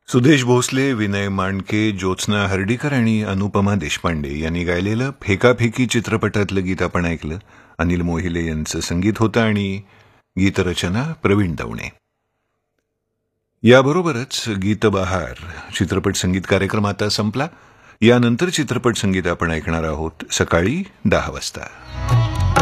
सुदेश भोसले, विनय मांडके, ज्योत्स्ना हर्डीकर आणि अनुपमा देशपांडे यांनी गायलेलं फेकाफेकी चित्रपटातलं गीत आपण ऐकलं. अनिल मोहिले यांचं संगीत होतं आणि गीतरचना प्रवीण दवणे. याबरोबरच गीतबहार चित्रपट संगीत कार्यक्रम आता संपला. यानंतर चित्रपट संगीत आपण ऐकणार आहोत सकाळी 10 वाजता.